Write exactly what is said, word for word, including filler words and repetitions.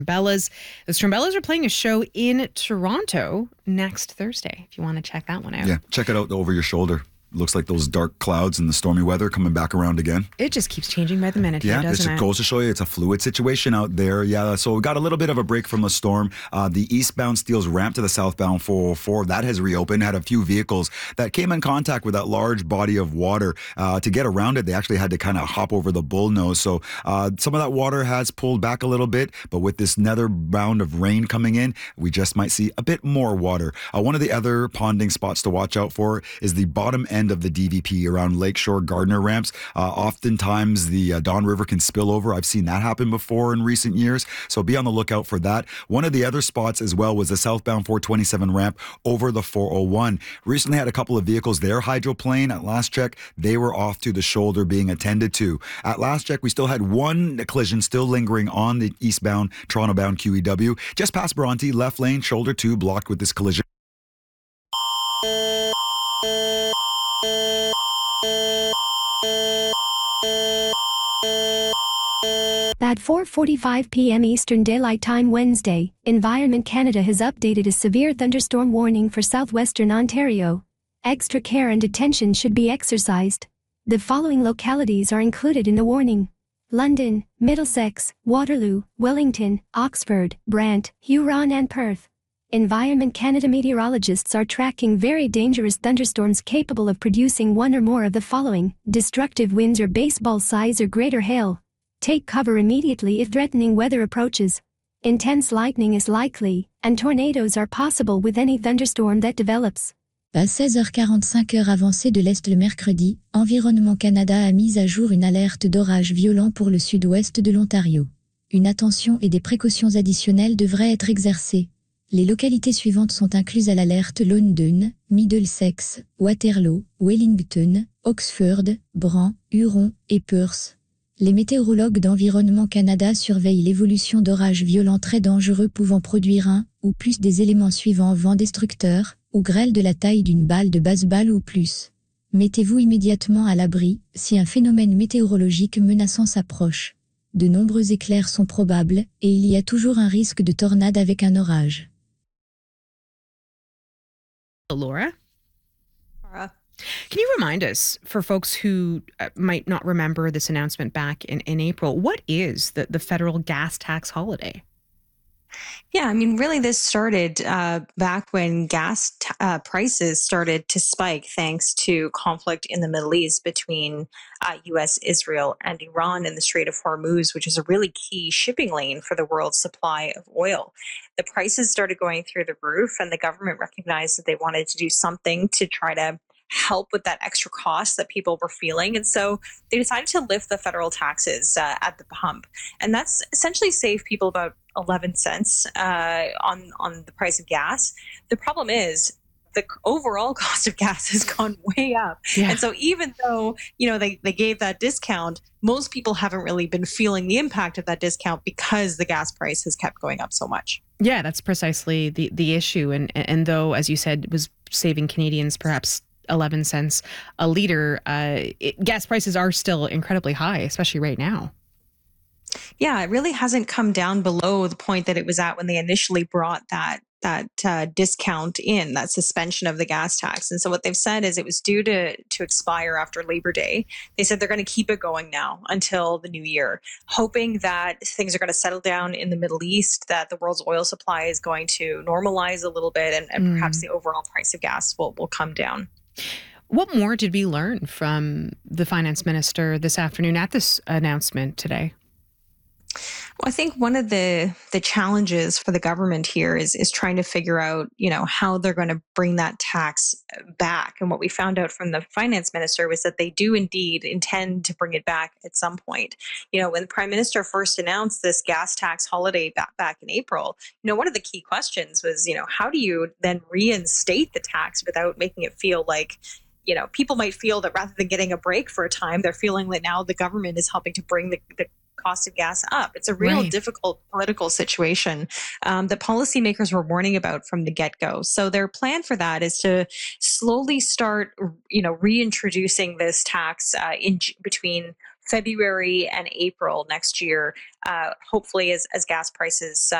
Bellas. The Strumbellas are playing a show in Toronto next Thursday, if you want to check that one out. Yeah, check it out over your shoulder. Looks like those dark clouds and the stormy weather coming back around again. It just keeps changing by the minute yeah, here, doesn't it? it? It goes to show you it's a fluid situation out there. Yeah, so we got a little bit of a break from the storm. Uh, the eastbound Steeles ramp to the southbound four oh four, that has reopened. Had a few vehicles that came in contact with that large body of water. Uh, to get around it, they actually had to kind of hop over the bullnose. So uh, some of that water has pulled back a little bit, but with this another round of rain coming in, we just might see a bit more water. Uh, one of the other ponding spots to watch out for is the bottom end of the D V P around Lakeshore Gardner ramps. Uh, oftentimes the uh, Don River can spill over. I've seen that happen before in recent years, so be on the lookout for that. One of the other spots as well was the southbound four twenty-seven ramp over the four oh one. Recently had a couple of vehicles there hydroplane. At last check, they were off to the shoulder being attended to. At last check, we still had one collision still lingering on the eastbound Toronto-bound Q E W. Just past Bronte, left lane, shoulder two blocked with this collision. At four forty-five p.m. Eastern Daylight Time Wednesday, Environment Canada has updated a severe thunderstorm warning for southwestern Ontario. Extra care and attention should be exercised. The following localities are included in the warning: London, Middlesex, Waterloo, Wellington, Oxford, Brant, Huron and Perth. Environment Canada meteorologists are tracking very dangerous thunderstorms capable of producing one or more of the following: destructive winds or baseball size or greater hail. Take cover immediately if threatening weather approaches. Intense lightning is likely, and tornadoes are possible with any thunderstorm that develops. À seize heures quarante-cinq heure avancée de l'Est le mercredi, Environnement Canada a mis à jour une alerte d'orage violent pour le sud-ouest de l'Ontario. Une attention et des précautions additionnelles devraient être exercées. Les localités suivantes sont incluses à l'alerte: London, Middlesex, Waterloo, Wellington, Oxford, Brant, Huron et Perth. Les météorologues d'Environnement Canada surveillent l'évolution d'orages violents très dangereux pouvant produire un ou plus des éléments suivants: vent destructeur ou grêle de la taille d'une balle de baseball ou plus. Mettez-vous immédiatement à l'abri si un phénomène météorologique menaçant s'approche. De nombreux éclairs sont probables et il y a toujours un risque de tornade avec un orage. Laura? Can you remind us, for folks who uh, might not remember this announcement back in, in April, what is the, the federal gas tax holiday? Yeah, I mean, really, this started uh, back when gas t- uh, prices started to spike thanks to conflict in the Middle East between uh, U S, Israel, and Iran in the Strait of Hormuz, which is a really key shipping lane for the world's supply of oil. The prices started going through the roof, and the government recognized that they wanted to do something to try to help with that extra cost that people were feeling. And so they decided to lift the federal taxes uh, at the pump. And that's essentially saved people about eleven cents uh, on, on the price of gas. The problem is the overall cost of gas has gone way up. Yeah. And so even though, you know, they, they gave that discount, most people haven't really been feeling the impact of that discount because the gas price has kept going up so much. Yeah, that's precisely the, the issue. And, and though, as you said, it was saving Canadians perhaps eleven cents a liter, uh, it, gas prices are still incredibly high, especially right now. Yeah, it really hasn't come down below the point that it was at when they initially brought that that uh, discount in, that suspension of the gas tax. And so what they've said is it was due to, to expire after Labor Day. They said they're going to keep it going now until the new year, hoping that things are going to settle down in the Middle East, that the world's oil supply is going to normalize a little bit, and, and mm. perhaps the overall price of gas will, will come down. What more did we learn from the finance minister this afternoon at this announcement today? Well, I think one of the the challenges for the government here is is trying to figure out, you know, how they're going to bring that tax back. And what we found out from the finance minister was that they do indeed intend to bring it back at some point. You know, when the prime minister first announced this gas tax holiday back back in April, you know, one of the key questions was, you know, how do you then reinstate the tax without making it feel like, you know, people might feel that rather than getting a break for a time, they're feeling that now the government is helping to bring the, the cost of gas up. It's a real right. difficult political situation um, that policymakers were warning about from the get-go. So their plan for that is to slowly start, you know, reintroducing this tax uh, in between February and April next year, uh, hopefully as, as gas prices uh,